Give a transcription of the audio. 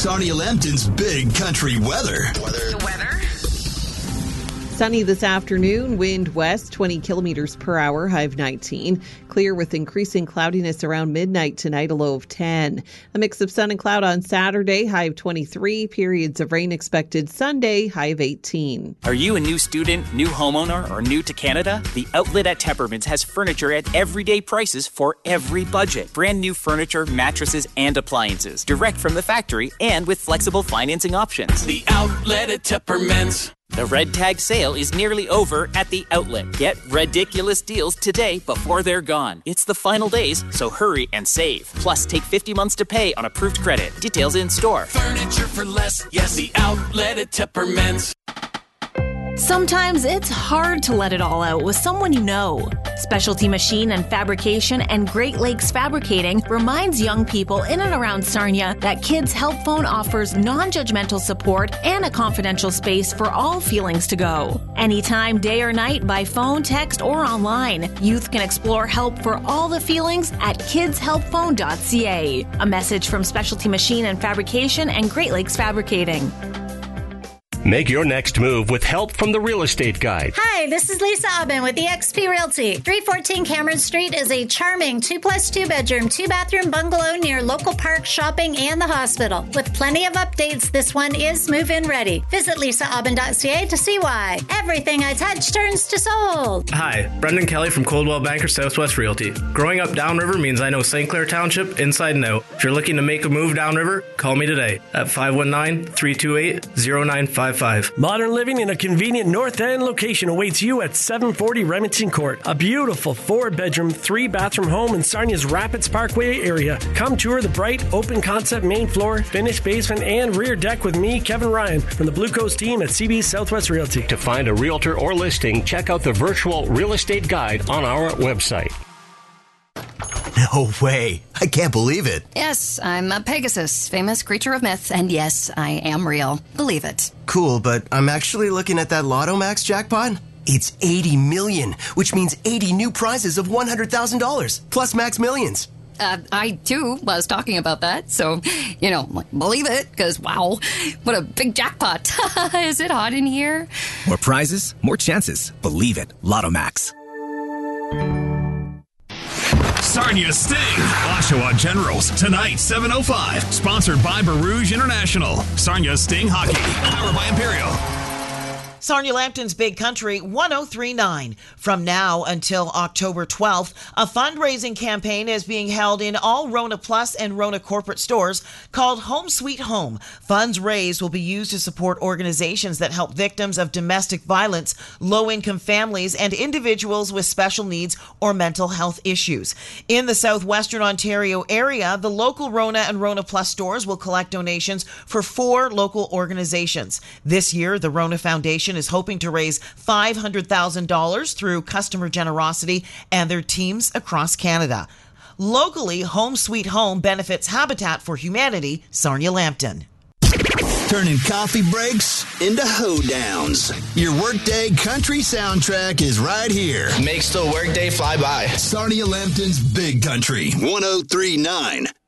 Sarnia Lambton's Big Country weather. The weather? Sunny this afternoon, wind west 20 kilometers per hour, high of 19. Clear with increasing cloudiness around midnight tonight, a low of 10. A mix of sun and cloud on Saturday, high of 23. Periods of rain expected Sunday, high of 18. Are you a new student, new homeowner, or new to Canada? The Outlet at Tepperman's has furniture at everyday prices for every budget. Brand new furniture, mattresses, and appliances. Direct from the factory and with flexible financing options. The Outlet at Tepperman's. The Red Tag sale is nearly over at the Outlet. Get ridiculous deals today before they're gone. It's the final days, so hurry and save. Plus, take 50 months to pay on approved credit. Details in store. Furniture for less. Yes, the Outlet at Tepperman's. Sometimes it's hard to let it all out with someone you know. Specialty Machine and Fabrication and Great Lakes Fabricating reminds young people in and around Sarnia that Kids Help Phone offers non-judgmental support and a confidential space for all feelings to go. Anytime, day or night, by phone, text, or online, youth can explore help for all the feelings at kidshelpphone.ca. A message from Specialty Machine and Fabrication and Great Lakes Fabricating. Make your next move with help from the Real Estate Guide. Hi, this is Lisa Aubin with eXp Realty. 314 Cameron Street is a charming 2+2 bedroom, 2-bathroom bungalow near local parks, shopping, and the hospital. With plenty of updates, this one is move-in ready. Visit lisaaubin.ca to see why. Everything I touch turns to sold. Hi, Brendan Kelly from Coldwell Banker Southwest Realty. Growing up downriver means I know St. Clair Township inside and out. If you're looking to make a move downriver, call me today at 519-328-0955. Modern living in a convenient North End location awaits you at 740 Remington Court. A beautiful 4-bedroom, 3-bathroom home in Sarnia's Rapids Parkway area. Come tour the bright, open-concept main floor, finished basement, and rear deck with me, Kevin Ryan, from the Blue Coast team at CB Southwest Realty. To find a realtor or listing, check out the virtual Real Estate Guide on our website. No way. I can't believe it. Yes, I'm a Pegasus, famous creature of myth, and yes, I am real. Believe it. Cool, but I'm actually looking at that Lotto Max jackpot. It's 80 million, which means 80 new prizes of $100,000, plus Max Millions. I, too, was talking about that, so, believe it, because, wow, what a big jackpot. Is it hot in here? More prizes, more chances. Believe it. Lotto Max. Sarnia Sting, Oshawa Generals, tonight, 7:05. Sponsored by Barouge International. Sarnia Sting Hockey, powered by Imperial. Sarnia Lambton's Big Country 103.9. From now until October 12th, a fundraising campaign is being held in all Rona Plus and Rona corporate stores called Home Sweet Home. Funds raised will be used to support organizations that help victims of domestic violence, low-income families, and individuals with special needs or mental health issues. In the southwestern Ontario area, the local Rona and Rona Plus stores will collect donations for 4 local organizations. This year, the Rona Foundation is hoping to raise $500,000 through customer generosity and their teams across Canada. Locally, Home Sweet Home benefits Habitat for Humanity, Sarnia Lambton. Turning coffee breaks into hoedowns. Your workday country soundtrack is right here. Makes the workday fly by. Sarnia Lambton's Big Country 103.9.